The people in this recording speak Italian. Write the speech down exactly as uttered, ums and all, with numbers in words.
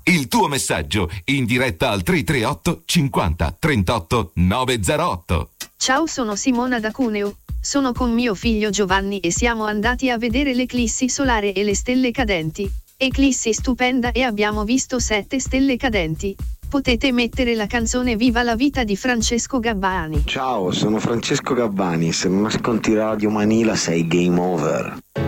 Il tuo messaggio in diretta al tre tre otto cinquanta trentotto novecentotto. Ciao, sono Simona da Cuneo. Sono con mio figlio Giovanni e siamo andati a vedere l'eclissi solare e le stelle cadenti. Eclissi stupenda e abbiamo visto sette stelle cadenti. Potete mettere la canzone Viva la vita di Francesco Gabbani. Ciao, sono Francesco Gabbani. Se non ascolti Radio Manila sei game over.